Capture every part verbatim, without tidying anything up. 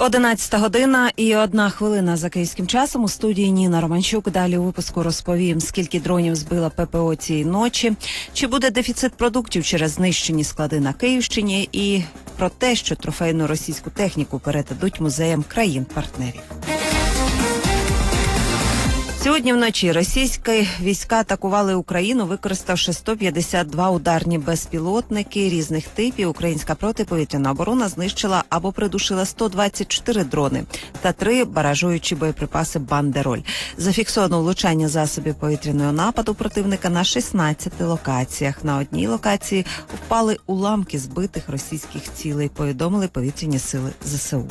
одинадцята година і одна хвилина за київським часом. У студії Ніна Романчук. Далі у випуску розповім, скільки дронів збила ППО цієї ночі, чи буде дефіцит продуктів через знищені склади на Київщині, і про те, що трофейну російську техніку передадуть музеям країн-партнерів. Сьогодні вночі російські війська атакували Україну, використавши сто п'ятдесят два ударні безпілотники різних типів. Українська протиповітряна оборона знищила або придушила сто двадцять чотири дрони та три баражуючі боєприпаси «Бандероль». Зафіксовано влучання засобів повітряного нападу противника на шістнадцяти локаціях. На одній локації впали уламки збитих російських цілей, повідомили повітряні сили ЗСУ.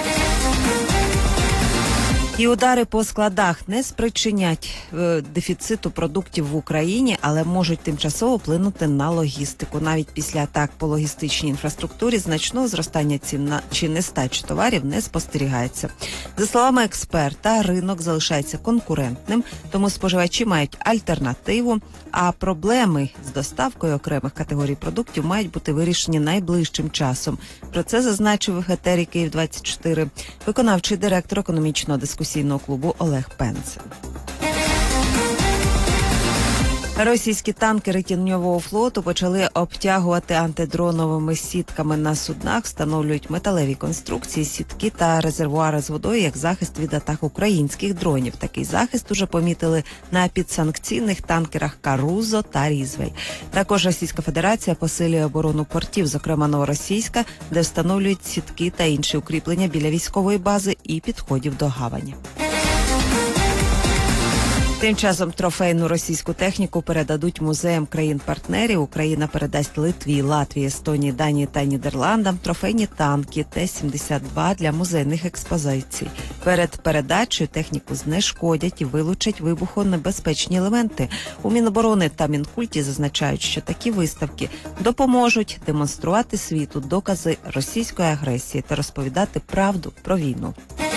І удари по складах не спричинять е, дефіциту продуктів в Україні, але можуть тимчасово вплинути на логістику. Навіть після атак по логістичній інфраструктурі значного зростання цін на чи нестачі товарів не спостерігається. За словами експерта, ринок залишається конкурентним, тому споживачі мають альтернативу, а проблеми з доставкою окремих категорій продуктів мають бути вирішені найближчим часом. Про це зазначив в етері Київ двадцять чотири виконавчий директор економічного дискусійного клубу Олег Пенцев. Російські танкери тіньового флоту почали обтягувати антидроновими сітками на суднах, встановлюють металеві конструкції, сітки та резервуари з водою як захист від атак українських дронів. Такий захист уже помітили на підсанкційних танкерах «Карузо» та «Різвель». Також Російська Федерація посилює оборону портів, зокрема Новоросійська, де встановлюють сітки та інші укріплення біля військової бази і підходів до гавані. Тим часом трофейну російську техніку передадуть музеям країн-партнерів. Україна передасть Литві, Латвії, Естонії, Данії та Нідерландам трофейні танки Т сімдесят два для музейних експозицій. Перед передачею техніку знешкодять і вилучать вибухонебезпечні елементи. У Міноборони та Мінкульті зазначають, що такі виставки допоможуть демонструвати світу докази російської агресії та розповідати правду про війну.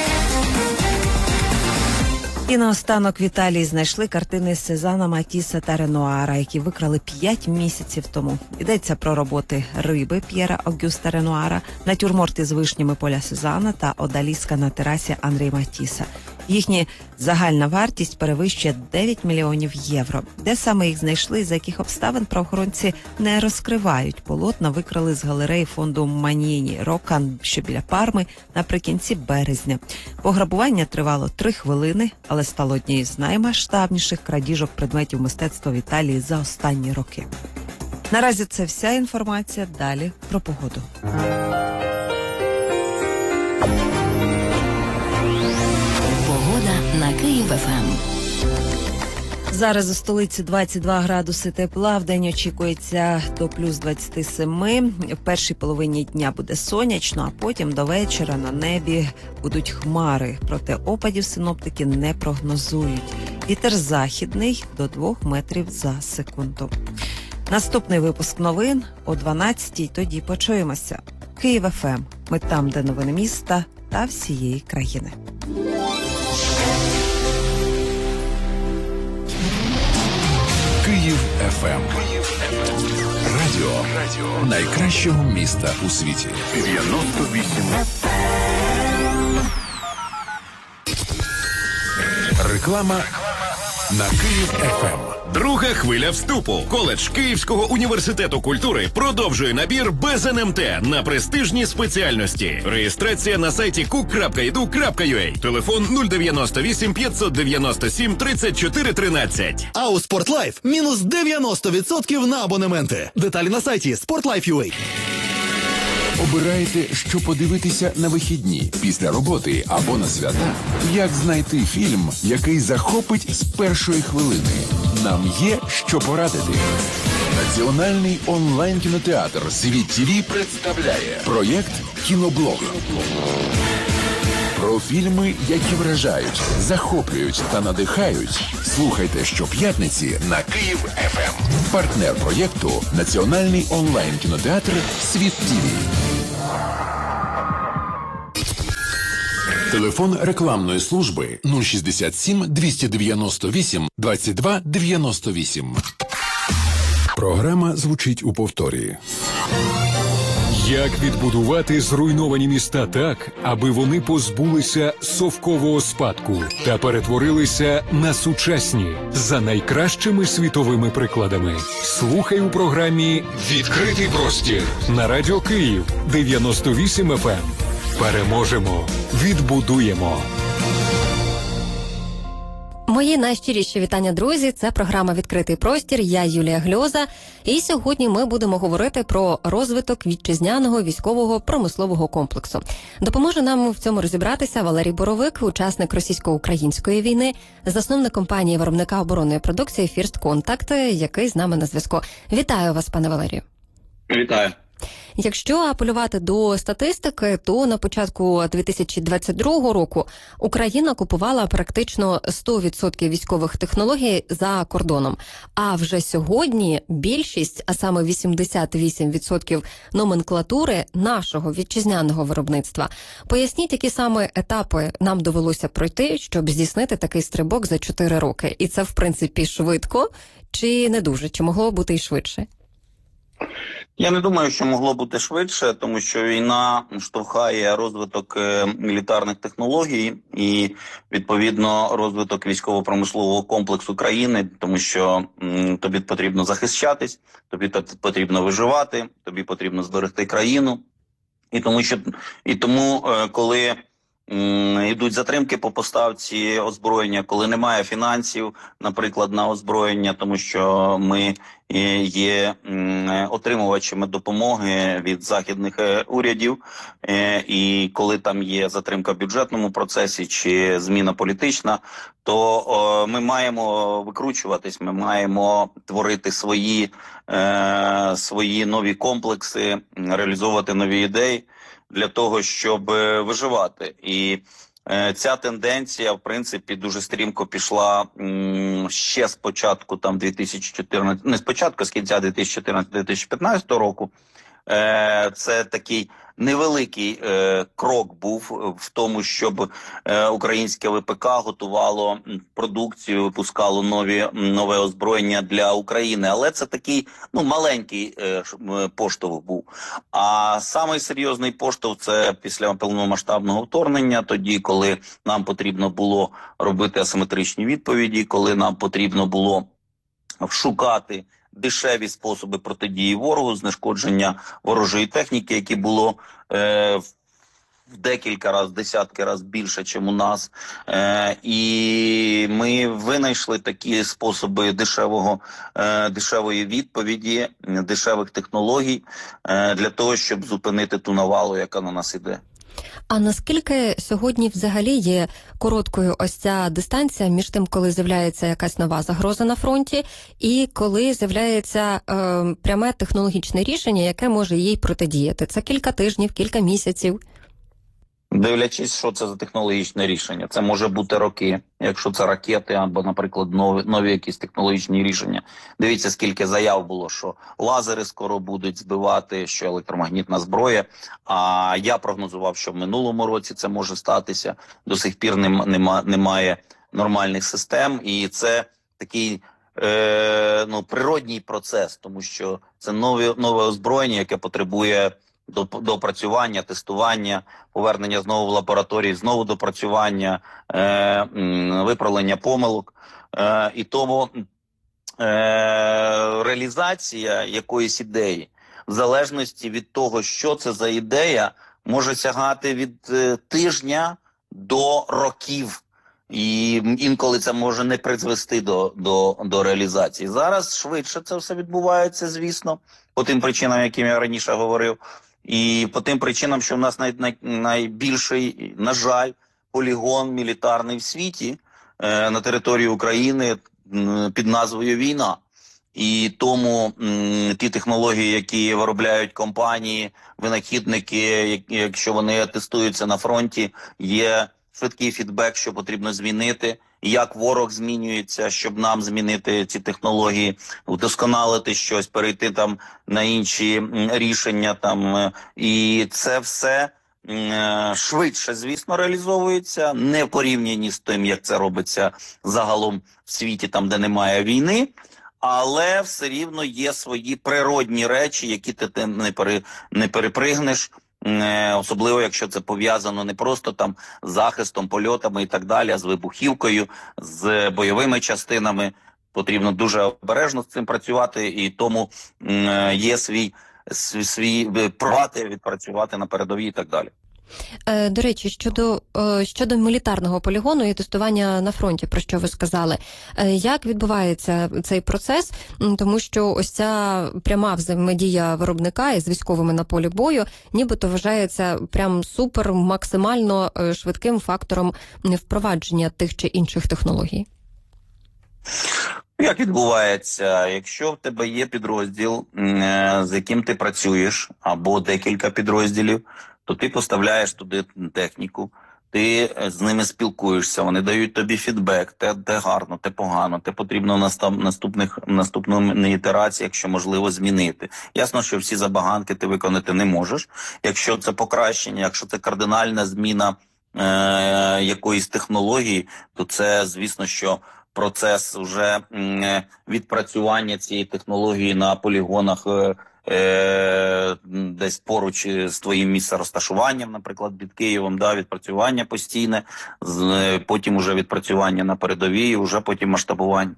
І наостанок в Італії знайшли картини Сезана, Матісса та Ренуара, які викрали п'ять місяців тому. Йдеться про роботи «Риби» П'єра Огюста Ренуара, натюрморти з вишнями Поля Сезана та «Одаліска на терасі» Андрі Матісса. Їхня загальна вартість перевищує дев'ять мільйонів євро. Де саме їх знайшли і за яких обставин, правоохоронці не розкривають. Полотна викрали з галереї фонду Маніні Рокан, що біля Парми, наприкінці березня. Пограбування тривало три хвилини, але стало однією з наймасштабніших крадіжок предметів мистецтва в Італії за останні роки. Наразі це вся інформація. Далі про погоду. На Київ-ФМ. Зараз у столиці двадцять два градуси тепла, вдень очікується до плюс двадцять сім. В першій половині дня буде сонячно, а потім до вечора на небі будуть хмари. Проте опадів синоптики не прогнозують. Вітер західний до двох метрів за секунду. Наступний випуск новин о дванадцятій, тоді почуємося. Київ-ФМ. Ми там, де новини міста та всієї країни. Київ еф ем. Радіо. Радіо найкращого міста у світі. дев'яносто вісім. Реклама на Київ еф ем. Друга хвиля вступу. Коледж Київського університету культури продовжує набір без ен ем те на престижні спеціальності. Реєстрація на сайті кук крапка і ду крапка ю а. Телефон нуль дев'яносто вісім п'ятсот дев'яносто сім тридцять чотири тринадцять. А у Спортлайф мінус дев'яносто відсотків на абонементи. Деталі на сайті спортлайф крапка ю а. Обираєте, що подивитися на вихідні, після роботи або на свята? Як знайти фільм, який захопить з першої хвилини? Нам є що порадити. Національний онлайн-кінотеатр «Світ ТІВІ» представляє проєкт «Кіноблог». Про фільми, які вражають, захоплюють та надихають. Слухайте щоп'ятниці на Київ еф ем. Партнер проєкту – Національний онлайн-кінотеатр «Світ ТІВІ». Телефон рекламної служби нуль шістдесят сім двісті дев'яносто вісім двадцять два дев'яносто вісім. Програма звучить у повторі. Як відбудувати зруйновані міста так, аби вони позбулися совкового спадку та перетворилися на сучасні за найкращими світовими прикладами? Слухай у програмі «Відкритий простір» на Радіо Київ дев'яносто вісім еф ем. Переможемо, відбудуємо. Мої найщиріші вітання, друзі. Це програма «Відкритий простір». Я Юлія Гльоза. І сьогодні ми будемо говорити про розвиток вітчизняного військового промислового комплексу. Допоможе нам в цьому розібратися Валерій Боровик, учасник російсько-української війни, засновник компанії виробника оборонної продукції First Contact, який з нами на зв'язку. Вітаю вас, пане Валерію. Вітаю. Якщо апелювати до статистики, то на початку дві тисячі двадцять другого року Україна купувала практично сто відсотків військових технологій за кордоном. А вже сьогодні більшість, а саме вісімдесят вісім відсотків номенклатури нашого вітчизняного виробництва. Поясніть, які саме етапи нам довелося пройти, щоб здійснити такий стрибок за чотири роки. І це, в принципі, швидко чи не дуже? Чи могло бути і швидше? Я не думаю, що могло бути швидше, тому що війна штовхає розвиток мілітарних технологій і, відповідно, розвиток військово-промислового комплексу країни, тому що м, тобі потрібно захищатись, тобі потрібно виживати, тобі потрібно зберегти країну. І тому, що, і тому коли йдуть затримки по поставці озброєння, коли немає фінансів, наприклад, на озброєння, тому що ми є отримувачами допомоги від західних урядів, і коли там є затримка в бюджетному процесі чи зміна політична, то ми маємо викручуватись, ми маємо творити свої, свої нові комплекси, реалізовувати нові ідеї для того, щоб виживати. І е, ця тенденція, в принципі, дуже стрімко пішла м, ще з початку там дві тисячі чотирнадцятого, не з початку, з кінця дві тисячі чотирнадцятого - дві тисячі п'ятнадцятого року. Е, це такий невеликий е, крок був в тому, щоб е, українське ВПК готувало продукцію, випускало нові нове озброєння для України. Але це такий ну маленький е, поштовх був. А самий серйозний поштовх – це після повномасштабного вторгнення, тоді, коли нам потрібно було робити асиметричні відповіді, коли нам потрібно було шукати дешеві способи протидії ворогу, знешкодження ворожої техніки, які було е, в декілька разів, десятки разів більше, ніж у нас. Е, і ми винайшли такі способи дешевого, е, дешевої відповіді, дешевих технологій е, для того, щоб зупинити ту навалу, яка на нас іде. А наскільки сьогодні взагалі є короткою ось ця дистанція між тим, коли з'являється якась нова загроза на фронті, і коли з'являється е, пряме технологічне рішення, яке може їй протидіяти? Це кілька тижнів, кілька місяців? Дивлячись, що це за технологічне рішення. Це може бути роки, якщо це ракети або, наприклад, нові, нові якісь технологічні рішення. Дивіться, скільки заяв було, що лазери скоро будуть збивати, що електромагнітна зброя. А я прогнозував, що в минулому році це може статися. До сих пір нема, нема, немає нормальних систем. І це такий е, ну, природній процес, тому що це нове, нове озброєння, яке потребує допрацювання, тестування, повернення знову в лабораторії, знову допрацювання, е, виправлення помилок. Е, і тому е, реалізація якоїсь ідеї, в залежності від того, що це за ідея, може сягати від е, тижня до років. І інколи це може не призвести до, до, до реалізації. Зараз швидше це все відбувається, звісно, по тим причинам, яким я раніше говорив. І по тим причинам, що в нас най, най, найбільший, на жаль, полігон мілітарний в світі е, на території України е, під назвою «Війна». І тому м, ті технології, які виробляють компанії, винахідники, якщо вони тестуються на фронті, є швидкий фідбек, що потрібно змінити, як ворог змінюється, щоб нам змінити ці технології, вдосконалити щось, перейти там на інші рішення. Там. І це все швидше, звісно, реалізовується, не в порівнянні з тим, як це робиться загалом в світі, там, де немає війни. але все рівно є свої природні речі, які ти не, пере, не перепригнеш, особливо якщо це пов'язано не просто там з захистом, польотами і так далі, а з вибухівкою, з бойовими частинами. Потрібно дуже обережно з цим працювати, і тому є свій, свій, свій прати відпрацювати на передовій і так далі. До речі, щодо, щодо мілітарного полігону і тестування на фронті, про що ви сказали, як відбувається цей процес? Тому що ось ця пряма взаємодія виробника із військовими на полі бою нібито вважається прям супер максимально швидким фактором впровадження тих чи інших технологій. Як відбувається? Якщо в тебе є підрозділ, з яким ти працюєш, або декілька підрозділів, то ти поставляєш туди техніку, ти з ними спілкуєшся, вони дають тобі фідбек, те, те гарно, те погано, те потрібно в наступних, наступної ітерації, якщо можливо, змінити. Ясно, що всі забаганки ти виконати не можеш. Якщо це покращення, якщо це кардинальна зміна е- якоїсь технології, то це, звісно, що процес вже е- відпрацювання цієї технології на полігонах е- Е, десь поруч з твоїм місцерозташуванням, наприклад, під Києвом, да, відпрацювання постійне, з, потім уже відпрацювання на передовій, і вже потім масштабування.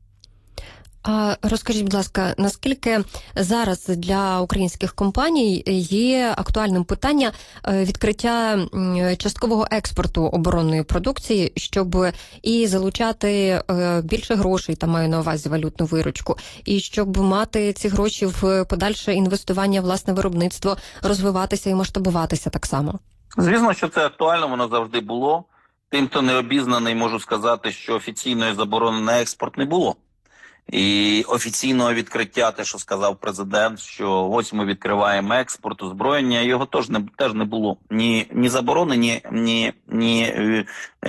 А розкажіть, будь ласка, наскільки зараз для українських компаній є актуальним питання відкриття часткового експорту оборонної продукції, щоб і залучати більше грошей, там маю на увазі валютну виручку, і щоб мати ці гроші в подальше інвестування в власне виробництво, розвиватися і масштабуватися так само? Звісно, що це актуально, воно завжди було. Тим, хто не обізнаний, можу сказати, що офіційної заборони на експорт не було. І офіційного відкриття, те, що сказав президент, що ось ми відкриваємо експорт, озброєння, його теж не, теж не було. Ні, ні заборони, ні, ні, ні е,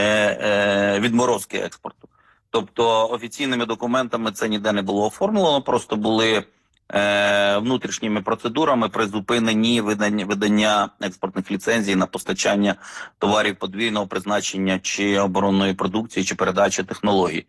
е, відморозки експорту. Тобто офіційними документами це ніде не було оформлено, просто були е, внутрішніми процедурами призупинені видання, видання експортних ліцензій на постачання товарів подвійного призначення чи оборонної продукції, чи передачі технологій.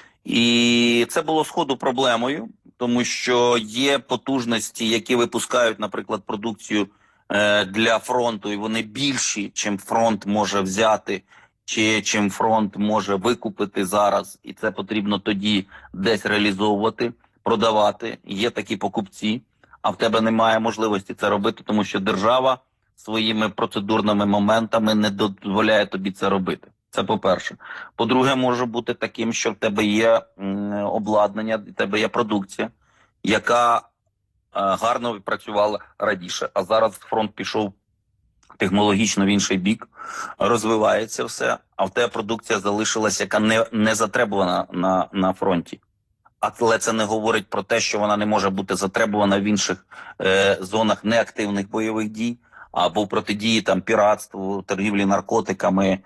І це було сходу проблемою, тому що є потужності, які випускають, наприклад, продукцію е, для фронту, і вони більші, чим фронт може взяти, чи чим фронт може викупити зараз. І це потрібно тоді десь реалізовувати, продавати. Є такі покупці, а в тебе немає можливості це робити, тому що держава своїми процедурними моментами не дозволяє тобі це робити. Це по-перше. По-друге, може бути таким, що в тебе є м, обладнання, в тебе є продукція, яка е, гарно відпрацювала раніше, а зараз фронт пішов технологічно в інший бік, розвивається все, а в тебе продукція залишилася, яка не, не затребувана на, на фронті. Але це не говорить про те, що вона не може бути затребувана в інших е, зонах неактивних бойових дій, або в протидії там піратству, торгівлі наркотиками,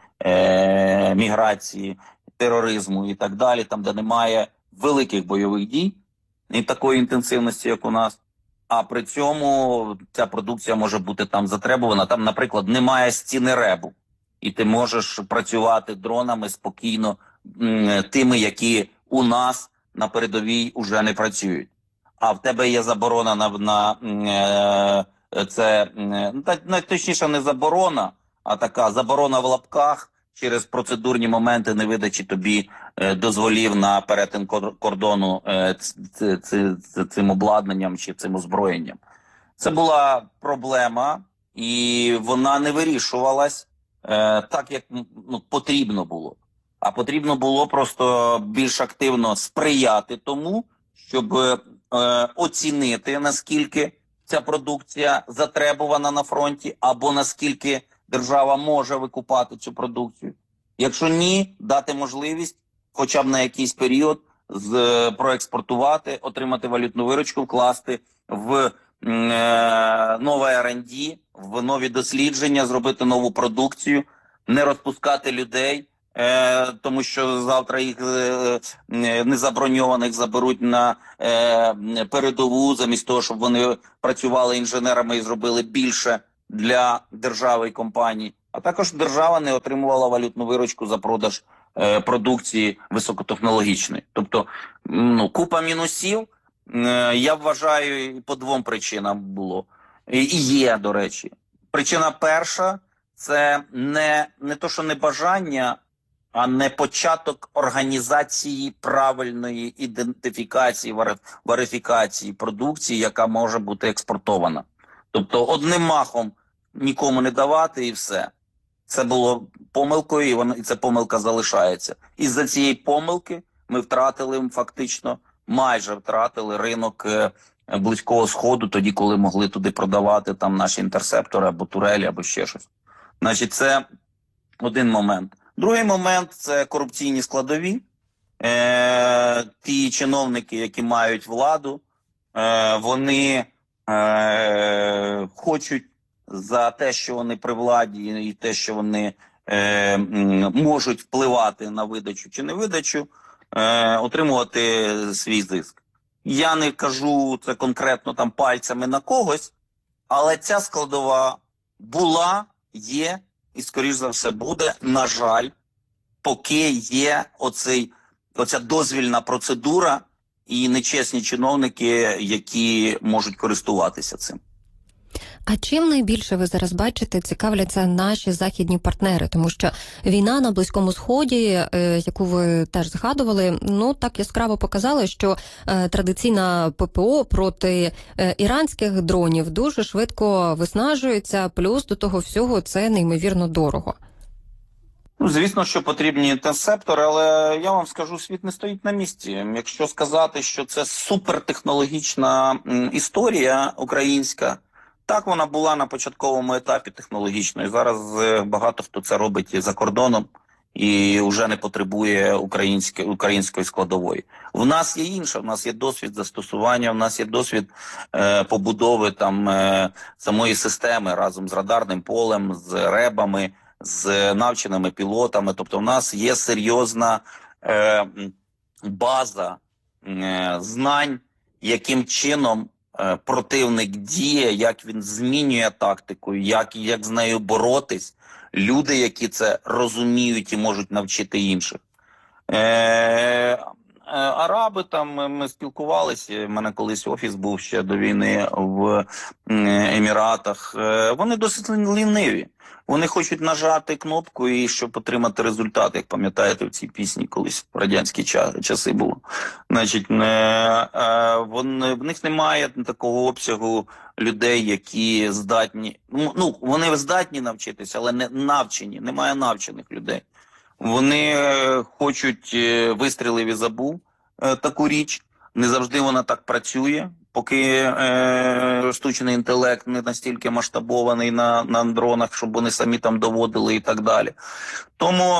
е- міграції, тероризму і так далі, там, де немає великих бойових дій і такої інтенсивності, як у нас. А при цьому ця продукція може бути там затребувана. Там, наприклад, немає стіни ребу. І ти можеш працювати дронами спокійно м- тими, які у нас на передовій уже не працюють. А в тебе є заборона на... на е- Це, точніше, не заборона, а така заборона в лапках через процедурні моменти невидачі тобі е, дозволів на перетин кордону е, ц, ц, ц, цим обладнанням чи цим озброєнням. Це була проблема, і вона не вирішувалась е, так, як ну, потрібно було. А потрібно було просто більш активно сприяти тому, щоб е, оцінити, наскільки ця продукція затребувана на фронті, або наскільки держава може викупати цю продукцію. Якщо ні, дати можливість хоча б на якийсь період з, проекспортувати, отримати валютну виручку, вкласти в е, нове ар енд ді, в нові дослідження, зробити нову продукцію, не розпускати людей, Е, тому що завтра їх е, незаброньованих заберуть на е, передову, замість того, щоб вони працювали інженерами і зробили більше для держави і компаній. А також держава не отримувала валютну виручку за продаж е, продукції високотехнологічної. Тобто, ну, купа мінусів, е, я вважаю, по двом причинам було. І, і є, до речі. Причина перша – це не, не то, що не бажання, а не початок організації правильної ідентифікації, верифікації продукції, яка може бути експортована. Тобто одним махом нікому не давати і все. Це було помилкою, і, вона, і ця помилка залишається. Із-за цієї помилки ми втратили фактично, майже втратили ринок е, Близького Сходу, тоді, коли могли туди продавати там наші інтерсептори або турелі, або ще щось. Значить, це один момент. Другий момент – це корупційні складові. Е, ті чиновники, які мають владу, е, вони е, хочуть за те, що вони при владі і те, що вони е, можуть впливати на видачу чи не видачу, е, отримувати свій зиск. Я не кажу це конкретно там пальцями на когось, але ця складова була, є і, скоріш за все, буде, на жаль, поки є оцей, оця дозвільна процедура і нечесні чиновники, які можуть користуватися цим. А чим найбільше ви зараз бачите, цікавляться наші західні партнери? Тому що війна на Близькому Сході, яку ви теж згадували, ну так яскраво показала, що традиційна ППО проти іранських дронів дуже швидко виснажується, плюс до того всього це неймовірно дорого. Ну, звісно, що потрібні інтерсептори, але я вам скажу, світ не стоїть на місці. Якщо сказати, що це супертехнологічна історія українська, так вона була на початковому етапі технологічної. Зараз багато хто це робить за кордоном і вже не потребує української, української складової. В нас є інше, в нас є досвід застосування, в нас є досвід е, побудови там е, самої системи разом з радарним полем, з ребами, з навченими пілотами. Тобто в нас є серйозна е, база е, знань, яким чином е, противник діє, як він змінює тактику, як, як з нею боротись. Люди, які це розуміють і можуть навчити інших. Е, Араби, там ми спілкувалися, в мене колись офіс був ще до війни в Еміратах. Вони досить ліниві. Вони хочуть нажати кнопку, і щоб отримати результат, як пам'ятаєте, в цій пісні колись в радянські часи було. Значить, вони, в них немає такого обсягу людей, які здатні, ну, вони здатні навчитися, але не навчені, немає навчених людей. Вони хочуть вистрілив і забув таку річ, не завжди вона так працює, поки е, штучний інтелект не настільки масштабований на, на дронах, щоб вони самі там доводили і так далі. Тому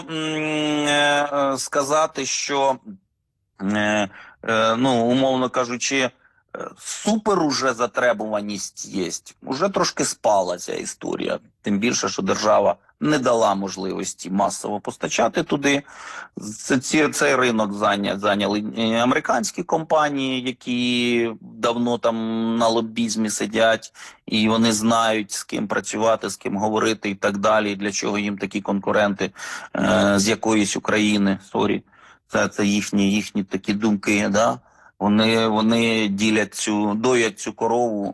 е, сказати, що, е, е, ну, умовно кажучи, супер уже затребуваність є. Уже трошки спала ця історія. Тим більше, що держава не дала можливості масово постачати туди. Ці, цей ринок зайняли американські компанії, які давно там на лобізмі сидять, і вони знають, з ким працювати, з ким говорити і так далі. Для чого їм такі конкуренти е, з якоїсь України. Сорі, це, це їхні, їхні такі думки, да? Вони, вони ділять цю, доять цю корову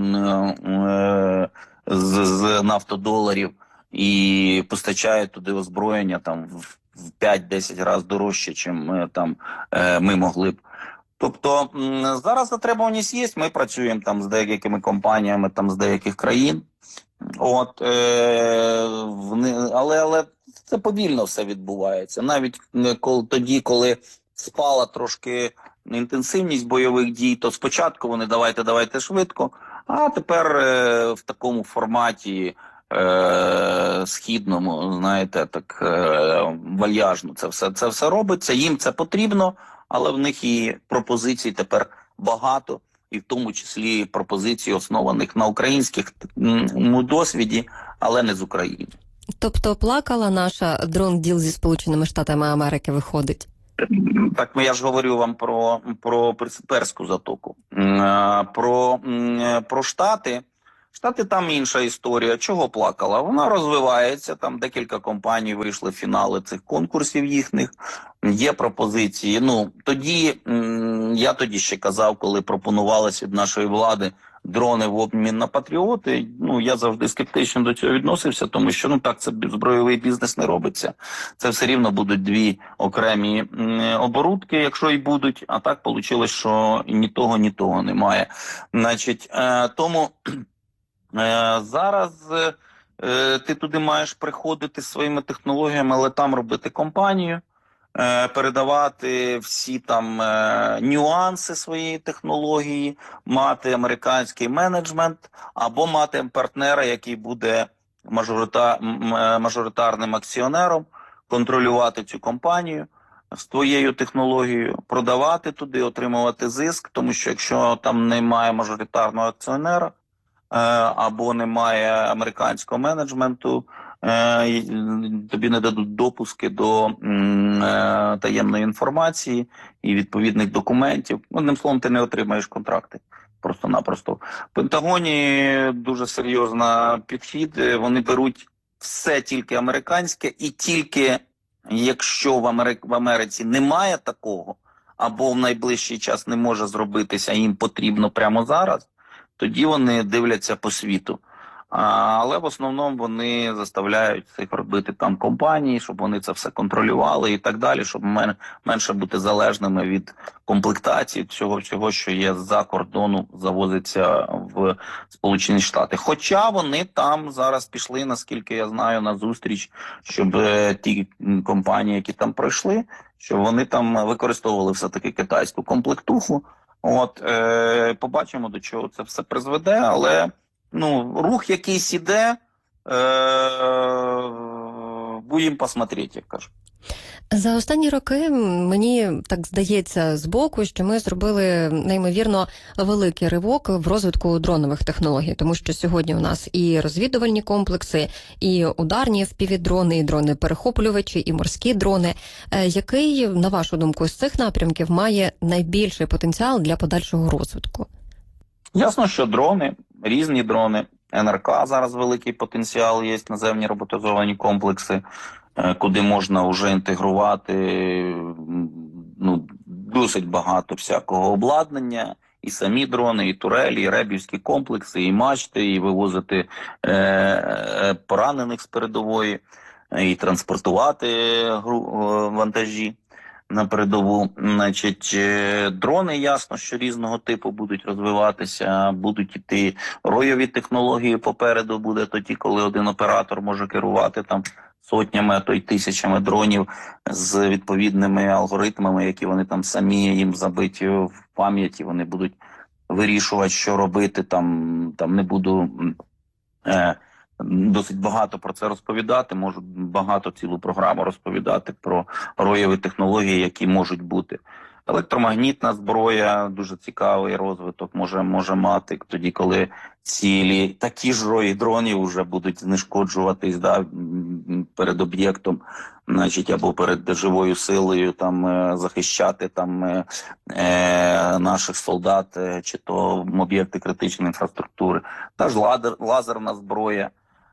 е, з, з нафтодоларів і постачають туди озброєння там в п'ять-десять разів дорожче, чим там е, ми могли б. Тобто зараз затребуваність є, ми працюємо там з деякими компаніями там з деяких країн. От, е, вони, але, але це повільно все відбувається. Навіть коли, тоді, коли спала трошки інтенсивність бойових дій, то спочатку вони давайте, давайте швидко, а тепер е, в такому форматі е, східному, знаєте, так е, вальяжно це все, це все робиться, їм це потрібно, але в них і пропозицій тепер багато, і в тому числі пропозицій, основаних на українському досвіді, але не з України. Тобто плакала наша дрон-діл зі Сполученими Штатами Америки, виходить? Так, я ж говорю вам про, про Перську затоку. Про, про Штати. Штати там інша історія. Чого плакала? Вона розвивається, там декілька компаній вийшли в фінали цих конкурсів їхніх, є пропозиції. Ну, тоді, я тоді ще казав, коли пропонувалось від нашої влади дрони в обмін на патріоти, ну, я завжди скептично до цього відносився, тому що, ну, так, це збройовий бізнес не робиться. Це все рівно будуть дві окремі оборудки, якщо і будуть, а так вийшло, що ні того, ні того немає. Значить, е, тому е, зараз е, ти туди маєш приходити своїми технологіями, але там робити компанію, передавати всі там е, нюанси своєї технології, мати американський менеджмент або мати партнера, який буде мажорита, мажоритарним акціонером, контролювати цю компанію з твоєю технологією, продавати туди, отримувати зиск, тому що якщо там немає мажоритарного акціонера е, або немає американського менеджменту, тобі не дадуть допуски до е, таємної інформації і відповідних документів. Одним словом, ти не отримаєш контракти. Просто-напросто. В Пентагоні дуже серйозний підхід. Вони беруть все тільки американське, і тільки якщо в, Америк... в Америці немає такого, або в найближчий час не може зробитися, їм потрібно прямо зараз, тоді вони дивляться по світу. Але в основному вони заставляють цих робити там компанії, щоб вони це все контролювали і так далі, щоб менше бути залежними від комплектації цього всього, що є з-за кордону, завозиться в Сполучені Штати. Хоча вони там зараз пішли, наскільки я знаю, на зустріч, щоб ті компанії, які там пройшли, щоб вони там використовували все-таки китайську комплектуху. От, е, побачимо, до чого це все призведе, але ну, рух якийсь іде, е, будемо посмотрети, як кажуть. За останні роки мені так здається збоку, що ми зробили неймовірно великий ривок в розвитку дронових технологій, тому що сьогодні у нас і розвідувальні комплекси, і ударні впівдрони, і дрони-перехоплювачі, і морські дрони. Який, на вашу думку, з цих напрямків має найбільший потенціал для подальшого розвитку? Ясно, що дрони, різні дрони, ен ер ка зараз великий потенціал, є наземні роботизовані комплекси, куди можна вже інтегрувати ну, досить багато всякого обладнання, і самі дрони, і турелі, і ребівські комплекси, і мачти, і вивозити е- поранених з передової, і транспортувати вантажі на передову. Значить, дрони, ясно, що різного типу будуть розвиватися, будуть іти ройові технології попереду, буде тоді, коли один оператор може керувати там сотнями, а то й тисячами дронів з відповідними алгоритмами, які вони там самі їм забиті в пам'яті, вони будуть вирішувати, що робити, там, там не буду е, досить багато про це розповідати, можу багато цілу програму розповідати про ройові технології, які можуть бути. Електромагнітна зброя, дуже цікавий розвиток може, може мати тоді, коли цілі такі ж рої дронів вже будуть знешкоджуватись да, перед об'єктом, значить, або перед живою силою, там захищати там е, наших солдат, чи то об'єкти критичної інфраструктури. Та ж лазер, лазерна зброя.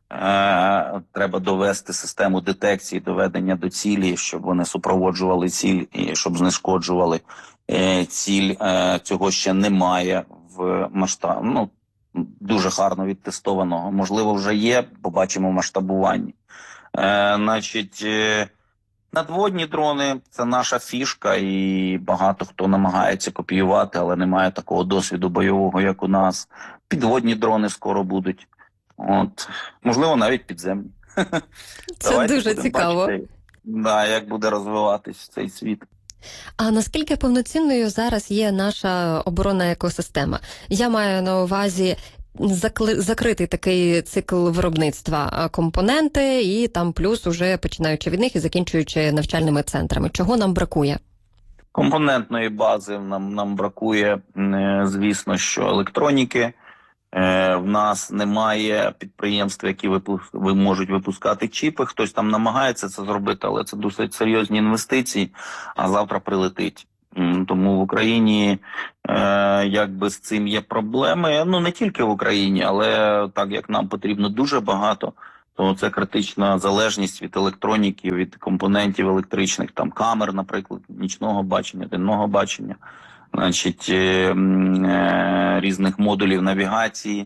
Е, треба довести систему детекції, доведення до цілі, щоб вони супроводжували ціль і щоб знешкоджували е, ціль. Е, цього ще немає в масштабі. Ну, дуже гарно відтестованого. Можливо, вже є, побачимо в масштабуванні. Е, значить, е, надводні дрони – це наша фішка, і багато хто намагається копіювати, але немає такого досвіду бойового, як у нас. Підводні дрони скоро будуть. От, можливо, навіть підземні. Це Давайте дуже цікаво. Бачити, да, як буде розвиватись цей світ. А наскільки повноцінною зараз є наша оборонна екосистема? Я маю на увазі закритий такий цикл виробництва, компоненти і там плюс уже починаючи від них і закінчуючи навчальними центрами. Чого нам бракує? Компонентної бази нам, нам бракує, звісно, що електроніки. Е, в нас немає підприємств, які випуск... можуть випускати чіпи. Хтось там намагається це зробити, але це досить серйозні інвестиції, а завтра прилетить. М, Тому в Україні е, якби з цим є проблеми. Ну не тільки в Україні, але так як нам потрібно дуже багато, то це критична залежність від електроніки, від компонентів електричних, там камер, наприклад, нічного бачення, денного бачення, значить е, м, е, різних модулів навігації,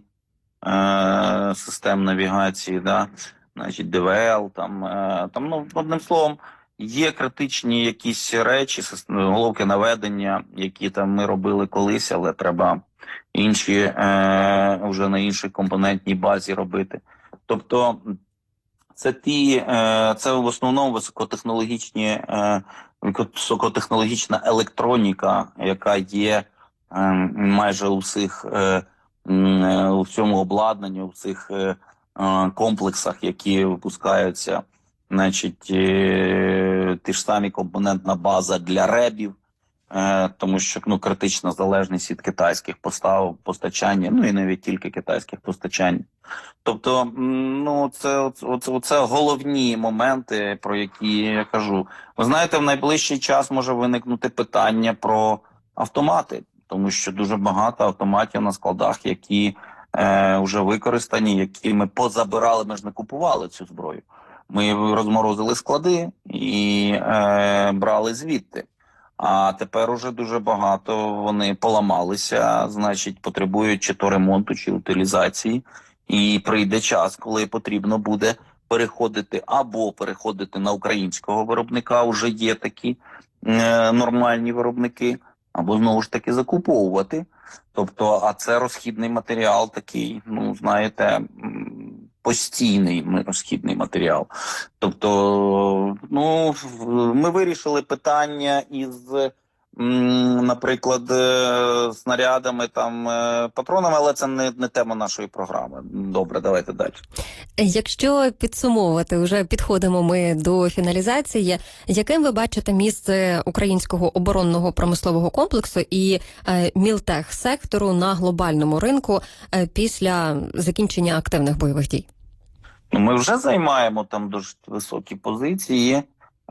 е, систем навігації, да, значить ді ве ел, там, е, там, ну одним словом. Є критичні якісь речі, головки наведення, які там ми робили колись, але треба інші е, вже на іншій компонентній базі робити. Тобто це ті, е, це в основному високотехнологічні, е, високотехнологічна електроніка, яка є е, майже у всіх е, е, у всьому обладнанні, у всіх е, е, комплексах, які випускаються. Значить, е, ті ж самі компонентна база для ребів, е, тому що ну, критична залежність від китайських постав, постачання, ну і навіть тільки китайських постачань. Тобто, ну, це, це, це головні моменти, про які я кажу. Ви знаєте, в найближчий час може виникнути питання про автомати, тому що дуже багато автоматів на складах, які е, вже використані, які ми позабирали, ми ж не купували цю зброю. Ми розморозили склади і е, брали звідти. А тепер уже дуже багато вони поламалися, значить, потребують чи то ремонту, чи утилізації. І прийде час, коли потрібно буде переходити або переходити на українського виробника, вже є такі е, нормальні виробники, або знову ж таки закуповувати. Тобто, а це розхідний матеріал такий, ну, знаєте, постійний розхідний матеріал. Тобто, ну, ми вирішили питання із, наприклад, снарядами, там, патронами, але це не, не тема нашої програми. Добре, давайте далі. Якщо підсумовувати, вже підходимо ми до фіналізації, яким ви бачите місце українського оборонного промислового комплексу і е, мілтех-сектору на глобальному ринку е, після закінчення активних бойових дій? Ми вже займаємо там дуже високі позиції. Е,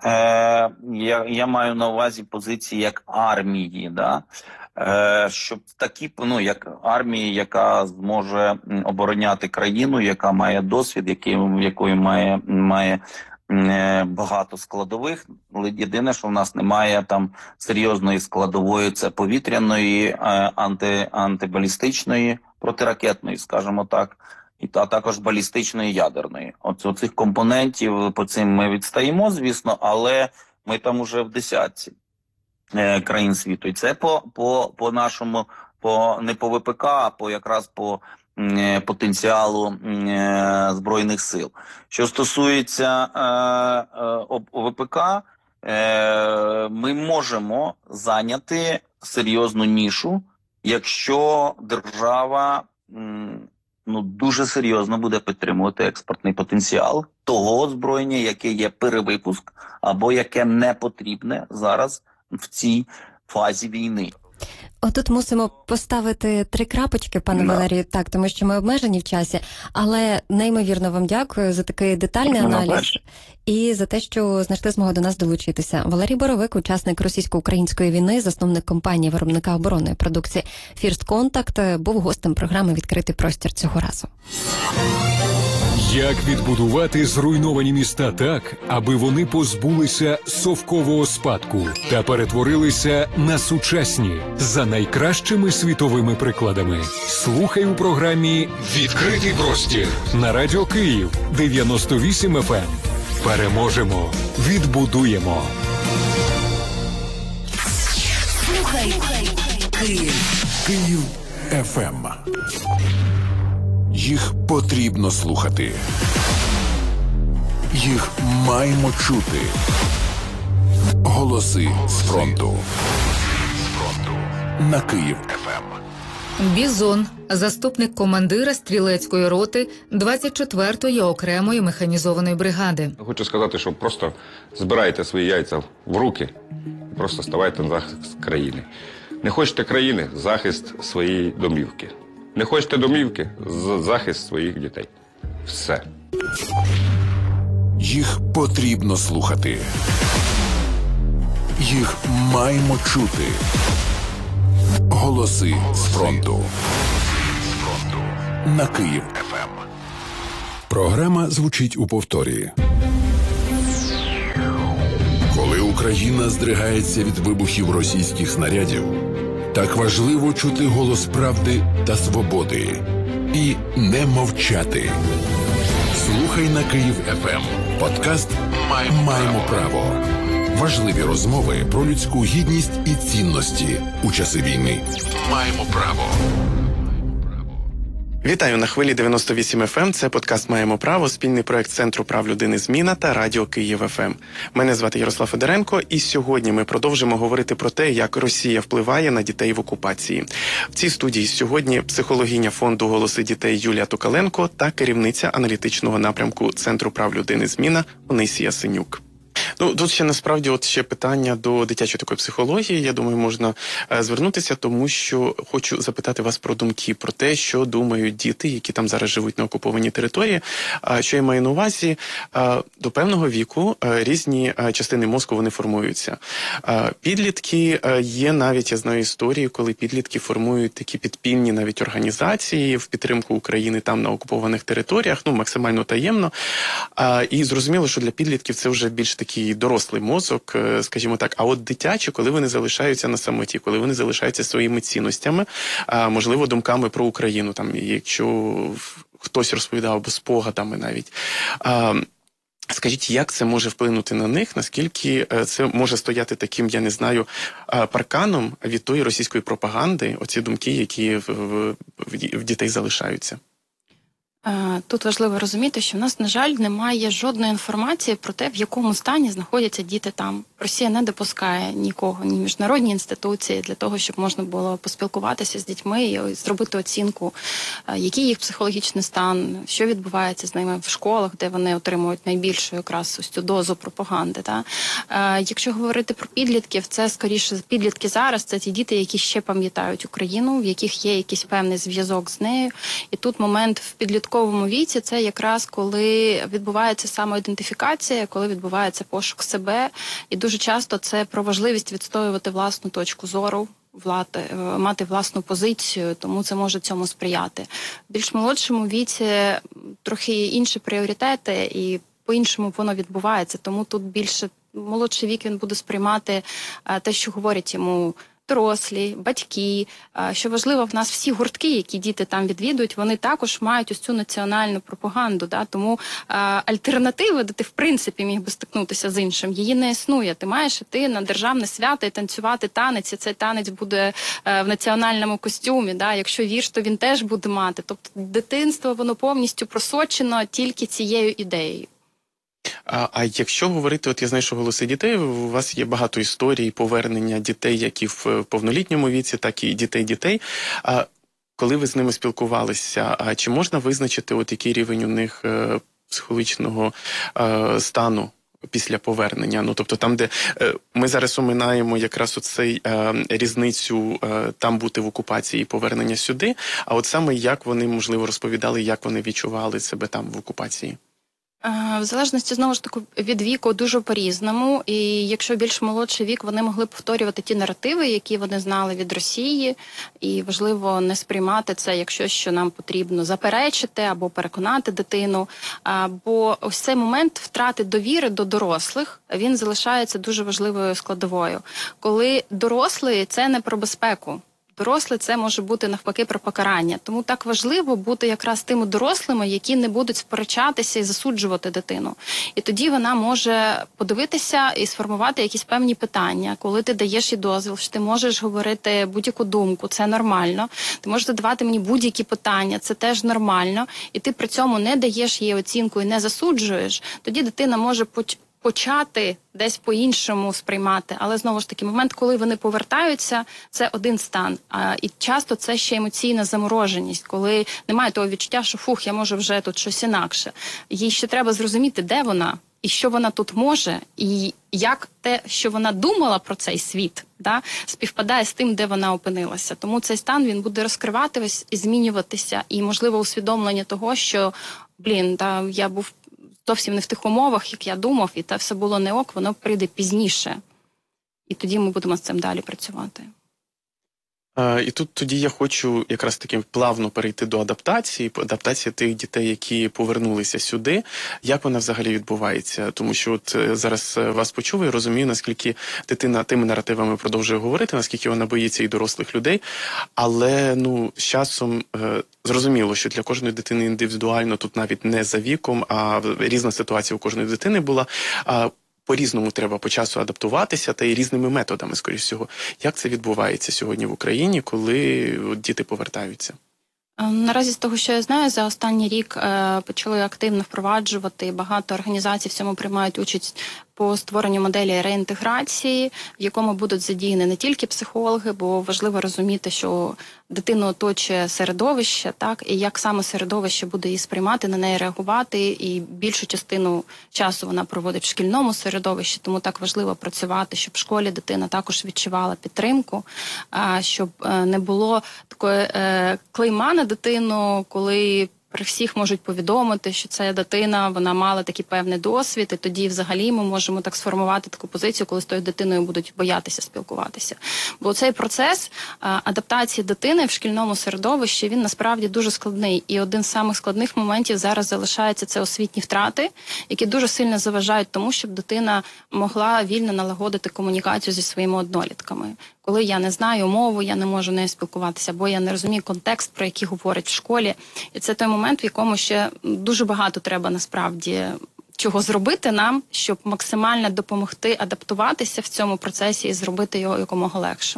я, я маю на увазі позиції як армії, да? Е, щоб такі, ну, як армії, яка зможе обороняти країну, яка має досвід, який, якої має, має е, багато складових. Єдине, що в нас немає там серйозної складової, це повітряної, е, анти, антибалістичної, протиракетної, скажімо так. І а також балістичної ядерної. От оцих компонентів по цим ми відстаємо, звісно, але ми там уже в десятці е, країн світу. І це по, по, по нашому, по, не по ве пе ка, а по якраз по е, потенціалу е, Збройних сил. Що стосується е, е, ве пе ка, е, ми можемо зайняти серйозну нішу, якщо держава м, ну, дуже серйозно буде підтримувати експортний потенціал того озброєння, яке є перевипуск, або яке не потрібне зараз в цій фазі війни. Отут мусимо поставити три крапочки, пане no. Валерію, так, тому що ми обмежені в часі, але неймовірно вам дякую за такий детальний no, аналіз no, і за те, що знайшли змогу до нас долучитися. Валерій Боровик, учасник російсько-української війни, засновник компанії виробника оборонної продукції First Contact, був гостем програми «Відкритий простір» цього разу. Як відбудувати зруйновані міста так, аби вони позбулися совкового спадку та перетворилися на сучасні за найкращими світовими прикладами? Слухай у програмі «Відкритий простір» на Радіо Київ дев'яносто вісім еф ем. Переможемо, відбудуємо. Слухай Київ. Київ еф ем. Їх потрібно слухати. Їх маємо чути. Голоси з фронту. На Київ еф ем. Бізон, заступник командира стрілецької роти двадцять четвертої окремої механізованої бригади. Хочу сказати, що просто збирайте свої яйця в руки, просто ставайте на захист країни. Не хочете країни – захист своєї домівки. Не хочете домівки – захист своїх дітей. Все. Їх потрібно слухати. Їх маємо чути. Голоси з фронту. На Київ еф ем. Програма звучить у повторі. Коли Україна здригається від вибухів російських снарядів, так важливо чути голос правди та свободи. І не мовчати. Слухай на Київ еф ем. Подкаст «Маємо, Маємо право». Важливі розмови про людську гідність і цінності у часи війни. Маємо право. Вітаю на хвилі дев'яносто вісім еф ем. Це подкаст «Маємо право», спільний проект Центру прав людини «Зміна» та Радіо Київ еф ем. Мене звати Ярослав Федоренко, і сьогодні ми продовжимо говорити про те, як Росія впливає на дітей в окупації. В цій студії сьогодні психологиня фонду «Голоси дітей» Юлія Токаленко та керівниця аналітичного напрямку Центру прав людини «Зміна» Онисія Синюк. Ну, тут ще насправді от ще питання до дитячої такої психології, я думаю, можна е, звернутися, тому що хочу запитати вас про думки, про те, що думають діти, які там зараз живуть на окупованій території. А, що я маю на увазі, а, до певного віку а, різні а, частини мозку, вони формуються. А, підлітки, а, є навіть, я знаю історії, коли підлітки формують такі підпільні навіть організації в підтримку України там на окупованих територіях, ну, максимально таємно. А, і зрозуміло, що для підлітків це вже більш такий дорослий мозок, скажімо так, а от дитячі, коли вони залишаються на самоті, коли вони залишаються своїми цінностями, а, можливо, думками про Україну, там, якщо хтось розповідав, або спогадами навіть. А, скажіть, як це може вплинути на них, наскільки це може стояти таким, я не знаю, парканом від тої російської пропаганди, оці думки, які в, в, в дітей залишаються? Тут важливо розуміти, що в нас, на жаль, немає жодної інформації про те, в якому стані знаходяться діти там. Росія не допускає нікого, ні міжнародні інституції для того, щоб можна було поспілкуватися з дітьми і зробити оцінку, який їх психологічний стан, що відбувається з ними в школах, де вони отримують найбільшу якраз ось цю дозу пропаганди. Та? Якщо говорити про підлітків, це скоріше підлітки зараз, це ті діти, які ще пам'ятають Україну, в яких є якийсь певний зв'язок з нею. І тут момент в підлітковому віці, це якраз коли відбувається самоідентифікація, коли відбувається пошук себе. І дуже часто це про важливість відстоювати власну точку зору, влади, мати власну позицію, тому це може цьому сприяти. В більш молодшому віці трохи інші пріоритети і по-іншому воно відбувається, тому тут більше молодший вік він буде сприймати те, що говорять йому дорослі, батьки. Що важливо, в нас всі гуртки, які діти там відвідують, вони також мають ось цю національну пропаганду. Да? Тому а, альтернативи, де ти в принципі міг би стикнутися з іншим, її не існує. Ти маєш іти на державне свято і танцювати танець, і цей танець буде а, в національному костюмі. Да? Якщо вірш, то він теж буде мати. Тобто дитинство, воно повністю просочено тільки цією ідеєю. А, а якщо говорити, от я знаю, що «Голоси дітей», у вас є багато історій повернення дітей, як і в повнолітньому віці, так і дітей-дітей. А коли ви з ними спілкувалися, а чи можна визначити, от який рівень у них е, психологічного е, стану після повернення? Ну, тобто там, де е, ми зараз оминаємо якраз оцей е, різницю е, там бути в окупації і повернення сюди, а от саме як вони, можливо, розповідали, як вони відчували себе там в окупації? В залежності, знову ж таки, від віку дуже по-різному. І якщо більш молодший вік, вони могли повторювати ті наративи, які вони знали від Росії. І важливо не сприймати це як щось, що нам потрібно заперечити або переконати дитину. Бо ось цей момент втрати довіри до дорослих, він залишається дуже важливою складовою. Коли дорослий – це не про безпеку. Дорослий – це може бути навпаки про покарання. Тому так важливо бути якраз тими дорослими, які не будуть сперечатися і засуджувати дитину. І тоді вона може подивитися і сформувати якісь певні питання. Коли ти даєш їй дозвіл, що ти можеш говорити будь-яку думку, це нормально. Ти можеш задавати мені будь-які питання, це теж нормально. І ти при цьому не даєш їй оцінку і не засуджуєш, тоді дитина може почати почати десь по-іншому сприймати. Але, знову ж таки, момент, коли вони повертаються, це один стан. А, і часто це ще емоційна замороженість, коли немає того відчуття, що фух, я можу вже тут щось інакше. Їй ще треба зрозуміти, де вона, і що вона тут може, і як те, що вона думала про цей світ, да, співпадає з тим, де вона опинилася. Тому цей стан, він буде розкриватися і змінюватися. І, можливо, усвідомлення того, що, блін, да, я був зовсім не в тих умовах, як я думав, і це все було не ок, воно прийде пізніше. І тоді ми будемо з цим далі працювати. І тут тоді я хочу якраз таки плавно перейти до адаптації, адаптації тих дітей, які повернулися сюди. Як вона взагалі відбувається? Тому що от зараз вас почув і розумію, наскільки дитина тими наративами продовжує говорити, наскільки вона боїться і дорослих людей. Але ну з часом е, зрозуміло, що для кожної дитини індивідуально, тут навіть не за віком, а різна ситуація у кожної дитини була. А по-різному треба по часу адаптуватися, та й різними методами, скоріш всього. Як це відбувається сьогодні в Україні, коли діти повертаються? Наразі з того, що я знаю, за останній рік е, почали активно впроваджувати, багато організацій в цьому приймають участь по створенню моделі реінтеграції, в якому будуть задіяні не тільки психологи, бо важливо розуміти, що дитину оточує середовище, так, і як саме середовище буде її сприймати, на неї реагувати, і більшу частину часу вона проводить в шкільному середовищі, тому так важливо працювати, щоб в школі дитина також відчувала підтримку, щоб не було такої клейма на дитину, коли при всіх можуть повідомити, що ця дитина, вона мала такий певний досвід, і тоді взагалі ми можемо так сформувати таку позицію, коли з тою дитиною будуть боятися спілкуватися. Бо цей процес а, адаптації дитини в шкільному середовищі, він насправді дуже складний. І один з самих складних моментів зараз залишається це освітні втрати, які дуже сильно заважають тому, щоб дитина могла вільно налагодити комунікацію зі своїми однолітками. Коли я не знаю мову, я не можу нею спілкуватися, бо я не розумію контекст, про який говорять в школі. І це той момент, в якому ще дуже багато треба насправді чого зробити нам, щоб максимально допомогти адаптуватися в цьому процесі і зробити його якомога легшим.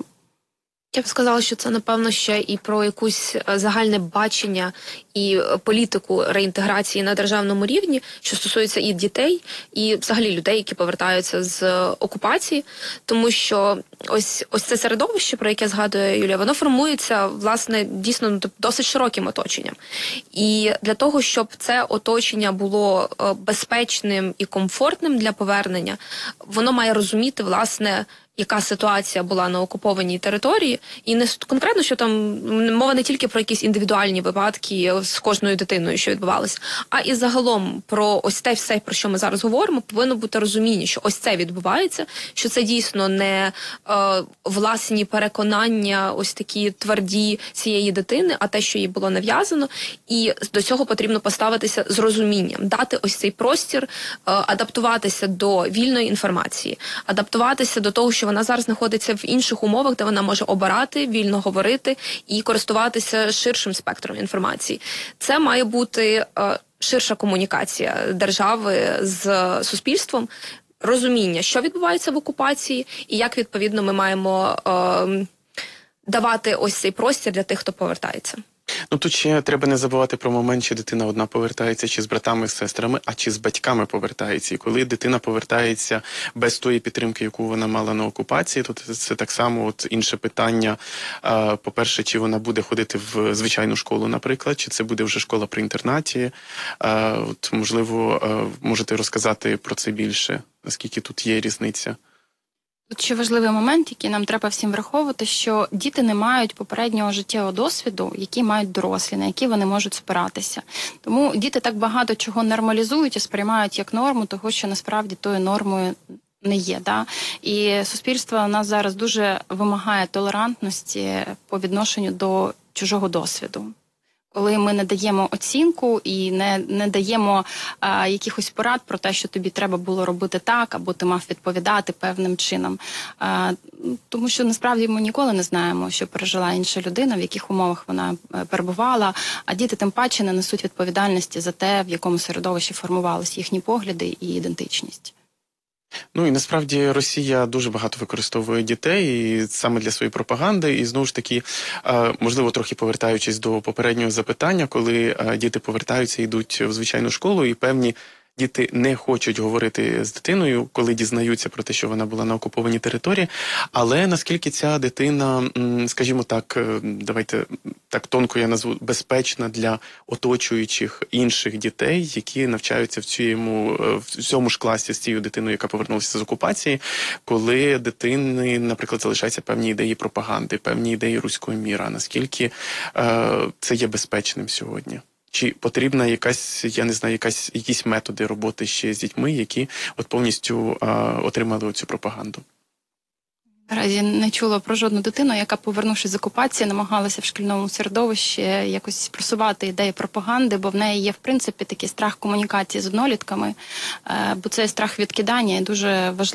Я б сказала, що це, напевно, ще і про якусь загальне бачення і політику реінтеграції на державному рівні, що стосується і дітей, і взагалі людей, які повертаються з окупації. Тому що ось, ось це середовище, про яке згадує Юлія, воно формується, власне, дійсно досить широким оточенням. І для того, щоб це оточення було безпечним і комфортним для повернення, воно має розуміти, власне, яка ситуація була на окупованій території, і не конкретно, що там мова не тільки про якісь індивідуальні випадки з кожною дитиною, що відбувалося, а і загалом про ось те все, про що ми зараз говоримо, повинно бути розуміння, що ось це відбувається, що це дійсно не е, власні переконання, ось такі тверді цієї дитини, а те, що їй було нав'язано, і до цього потрібно поставитися з розумінням, дати ось цей простір, е, адаптуватися до вільної інформації, адаптуватися до того, що вона зараз знаходиться в інших умовах, де вона може обирати, вільно говорити і користуватися ширшим спектром інформації. Це має бути е, ширша комунікація держави з суспільством, розуміння, що відбувається в окупації, і як, відповідно, ми маємо е, давати ось цей простір для тих, хто повертається. Ну, тут ще треба не забувати про момент, чи дитина одна повертається, чи з братами, з сестрами, а чи з батьками повертається. І коли дитина повертається без тої підтримки, яку вона мала на окупації, то це так само от інше питання. По-перше, чи вона буде ходити в звичайну школу, наприклад, чи це буде вже школа при інтернаті. От, можливо, можете розказати про це більше, наскільки тут є різниця. Тут ще важливий момент, який нам треба всім враховувати, що діти не мають попереднього життєвого досвіду, який мають дорослі, на які вони можуть спиратися. Тому діти так багато чого нормалізують і сприймають як норму, того, що насправді тою нормою не є. Да? І суспільство у нас зараз дуже вимагає толерантності по відношенню до чужого досвіду. Коли ми не даємо оцінку і не, не даємо а, якихось порад про те, що тобі треба було робити так, або ти мав відповідати певним чином. А, тому що насправді ми ніколи не знаємо, що пережила інша людина, в яких умовах вона перебувала, а діти тим паче не несуть відповідальності за те, в якому середовищі формувалися їхні погляди і ідентичність. Ну і насправді Росія дуже багато використовує дітей і саме для своєї пропаганди. І знову ж таки, можливо, трохи повертаючись до попереднього запитання, коли діти повертаються, йдуть в звичайну школу, і певні діти не хочуть говорити з дитиною, коли дізнаються про те, що вона була на окупованій території. Але наскільки ця дитина, скажімо так, давайте так тонко я назву, безпечна для оточуючих інших дітей, які навчаються в цьому, в цьому ж класі з цією дитиною, яка повернулася з окупації, коли дитини, наприклад, залишаються певні ідеї пропаганди, певні ідеї руського міра. Наскільки е, це є безпечним сьогодні? Чи потрібна якась, я не знаю, якась, якісь методи роботи ще з дітьми, які от повністю а, отримали цю пропаганду? Наразі не чула про жодну дитину, яка, повернувшись з окупації, намагалася в шкільному середовищі якось просувати ідеї пропаганди, бо в неї є, в принципі, такий страх комунікації з однолітками, бо це страх відкидання і дуже важливо.